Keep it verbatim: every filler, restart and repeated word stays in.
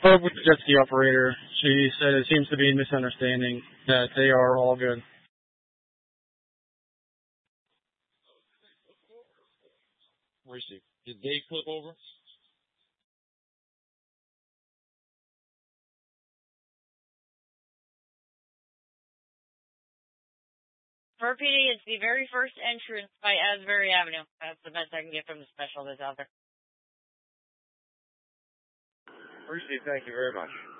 spoke with the jet ski operator. She said it seems to be a misunderstanding that they are all good. Where's she? Did they flip over? For P D, it's the very first entrance by Asbury Avenue. That's the best I can get from the special that's out there. Appreciate it. Thank you very much.